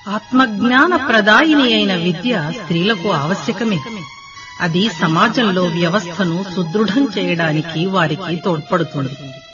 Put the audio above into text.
ఆత్మజ్ఞాన ప్రదాయిని అయిన విద్య స్త్రీలకు ఆవశ్యకమే. అది సమాజంలో వ్యవస్థను సుదృఢం చేయడానికి వారికి తోడ్పడుతుంది.